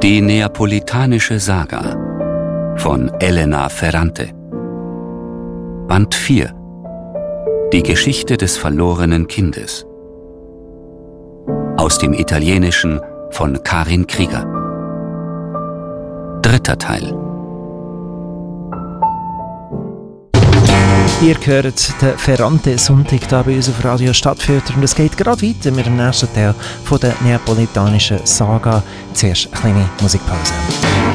Die neapolitanische Saga von Elena Ferrante. Band 4. Die Geschichte des verlorenen Kindes. Aus dem Italienischen von Karin Krieger. 3. Teil. Ihr hört den Ferrante-Sonntag hier bei uns auf Radio Stadtfilter und es geht gerade weiter mit dem nächsten Teil von der neapolitanischen Saga. Zuerst eine kleine Musikpause.